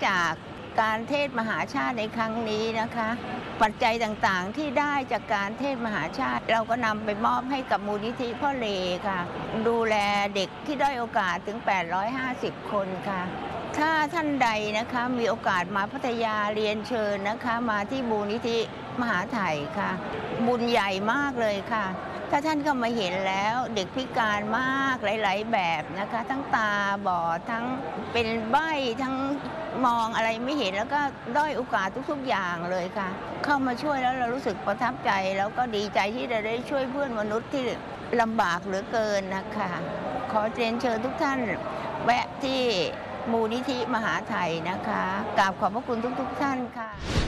จากการเทศมหาชาติในครั้งนี้นะคะ ปัจจัยต่างๆที่ได้จากการเทศมหาชาติเราก็นำไปมอบให้กับมูลนิธิพ่อเลค่ะดูแลเด็กที่ด้อยโอกาสถึง850คนค่ะถ้าท่านใดนะคะมีโอกาสมาพัทยาเรียนเชิญนะคะมาที่มูลนิธิมหาไทยค่ะบุญใหญ่มากเลยค่ะถ้าท่านก็มาเห็นแล้วเด็กพิการมากหลายๆแบบนะคะทั้งตาบอดทั้งเป็นใบ้ทั้งมองอะไรไม่เห็นแล้วก็ด้อยโอกาสทุกๆอย่างเลยค่ะเข้ามาช่วยแล้วเรารู้สึกประทับใจแล้วก็ดีใจที่จะได้ช่วยเพื่อนมนุษย์ที่ลำบากเหลือเกินนะคะขอเรียนเชิญทุกท่านแวะที่มูลนิธิมหาไทยนะคะกราบขอบพระคุณทุกๆท่านค่ะ